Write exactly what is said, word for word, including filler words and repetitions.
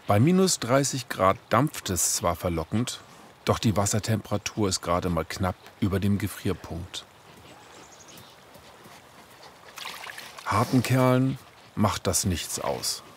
Bei minus dreißig Grad dampft es zwar verlockend, doch die Wassertemperatur ist gerade mal knapp über dem Gefrierpunkt. Harten Kerlen macht das nichts aus.